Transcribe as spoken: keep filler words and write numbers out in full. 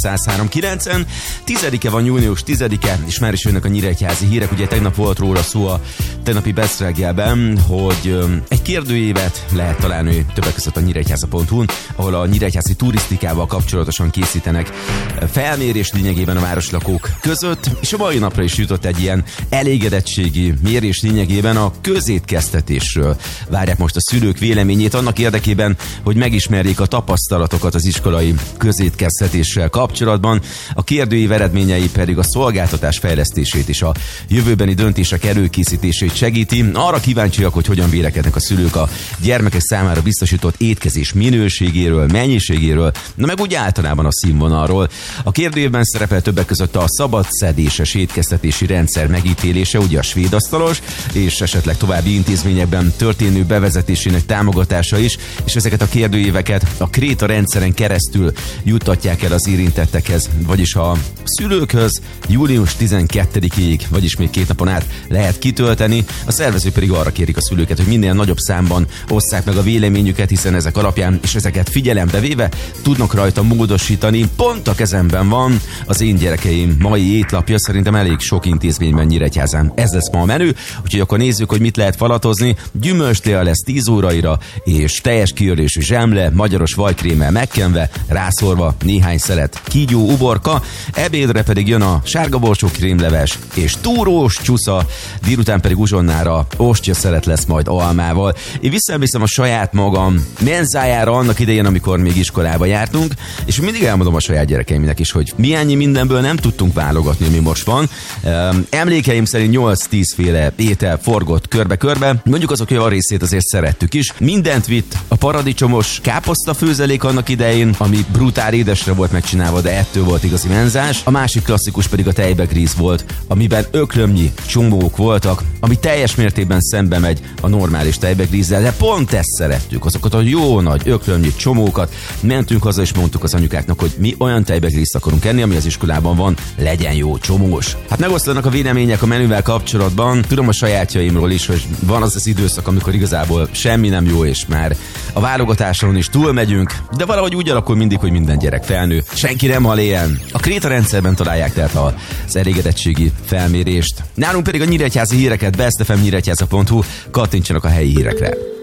száz három kilencen. Tizedike van, június tizedike, és már is jönnek a nyíregyházi hírek. Ugye tegnap volt róla szó a tegnapi Best reggelben, hogy egy kérdőívet lehet találni többek között a nyíregyháza pont hu-n, ahol a nyíregyházi turisztikával kapcsolatosan készítenek felmérés lényegében a városlakók között, és a mai napra is jutott egy ilyen elégedettségi mérés lényegében a közétkeztetésről. Várják most a szülők véleményét annak érdekében, hogy megismerjék a tapasztalatokat az iskolai közétkeztetéssel kapcsolatban. A kérdőív eredményei pedig a szolgáltatás fejlesztését és a jövőbeni döntések előkészítését segíti. Arra kíváncsiak, hogy hogyan vélekednek a szülők a gyermekek számára biztosított étkezés minőségéről, mennyiségéről, na meg úgy általában a színvonalról. A kérdőívben szerepel többek között a szabadszedéses étkeztetési rendszer megítélése, ugye a svéd asztalos, és esetleg további intézményekben történő bevezetésének támogatása is, és ezeket a kérdőíveket a Kréta rendszeren keresztül juttatják el az érintettekhez, vagyis a szülőkhöz július tizenkettedikéig, vagyis még két napon át lehet kitölteni. A szervező pedig arra kérik a szülőket, hogy minél nagyobb számban osszák meg a véleményüket, hiszen ezek alapján és ezeket figyelembe véve tudnak rajta módosítani. Pont a kezemben van az én gyerekeim mai étlapja, szerintem elég sok intézményben Nyíregyházán. Ez lesz ma a menü, úgyhogy akkor nézzük, hogy mit lehet falatozni. Gyümölcstél lesz tíz óraira, és teljes kiörlésű zsemle, magyaros vajkrémmel megkenve, rászorva néhány szelet kígyó uborka, ebédre pedig jön a sárga borsó krémleves és túrós csusza, délután pedig uzsonnára ostya szelet lesz majd almával. Én visszaemlékszem a saját magam menzájára annak idején, amikor még iskolába jártunk, és mindig elmondom a saját gyerekeimnek is, hogy milyenyi mindenből nem tudtunk válogatni, ami most van. Emlékeim szerint nyolc-tíz féle étel forgott körbe-körbe, mondjuk azok olyan részét azért szerettük is. Mindent vitt a paradicsomos káposzta főzelék annak idején, ami brutál édesre volt megcsinálva, de ettől volt igazi menzás. A másik klasszikus pedig a tejbegríz volt, amiben öklömnyi csomók voltak, ami teljes mértékben szembe megy a normális tejbegrízzel, de pont ezt szerettük, azokat a jó nagy öklömnyi csomókat. Mentünk haza és mondtuk az anyukáknak, hogy mi olyan tejbegrízt akarunk enni, ami az iskolában van, legyen jó csomós. Hát megosztanak a vélemények a menüvel kapcsolatban. Tudom a sajátjaimról is, hogy van az az időszak, amikor igazából semmi nem jó, és már a válogatáson is túlmegyünk, de valahogy úgy alakul mindig, hogy minden gyerek felnő. Senki nem hal éhen. A Kréta rendszerben találják tehát az elégedettségi felmérést. Nálunk pedig a nyíregyházi híreket best f m nyíregyháza pont hu, kattintsanak a helyi hírekre.